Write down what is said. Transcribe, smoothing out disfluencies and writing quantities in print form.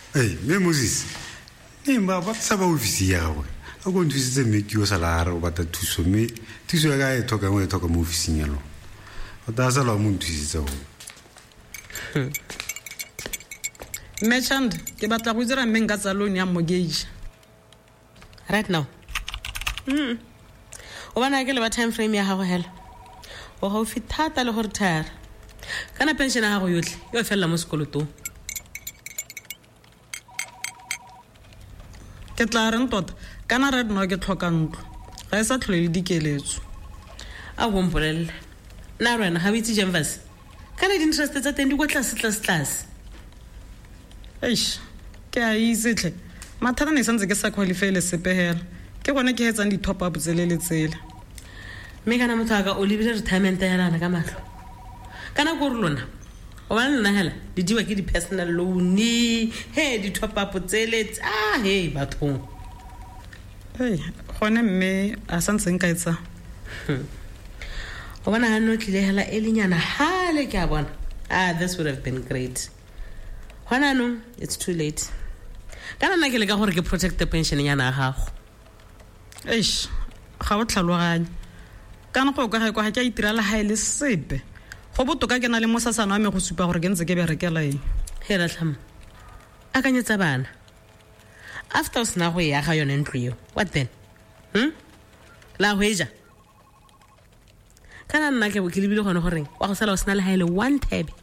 Hey, me Moses. Nimba ba tsaba ofisi ya gawe. A go ntsitse me ke o sala re o bata thuso me. Thuso ya ga e thoka mo ofising ya lo. O ta sala mo ntsitse go. Merchant, ke batla go dira menga tsa loan ya mortgage. Right now. O bana ke le ba time frame ya gago hela. O ga o fithata le go retire. Kana pension ya gago yotlhe yo fela mo sekolotong. Ke tla reng tota kana right now ke tlhoka ntlo. Ga e sa tlhole le dikeletso. A go mpolelle. Na rena ha bitse Janvas. Kana di interest tsa teng di go tlase. Eish, ke a itse mathata ne santse ke sa qualify le sepehela. Ke gone ke hetsang di top up tse le tsele. Me kana motho aka o lebile retirement ya rana ka mahlo. Kana go rulona. O ba nna hela di diwa ke di personal loan di top up tsele bathong. Hey, gone mme a santse nka etsa. O bana hanno tlile hela elinyana hale ke a bona. This would have been great. No, it's too late. Kana nna ke le ka gore ke protect the pension ya na gago. Eish, ga o tlhaloganya. Kana go ka ga ke itirala ha ile sepe. Go botoka ke na le mosasana wa me go supa gore ke ntse ke berekela eng. Hela tlhama. Akanyetsa bana. After usna go ya ga yone ntlo yo. What then? La hweja. Kana nna ke lebile gone gore wa go sala o sna le ha ile one tab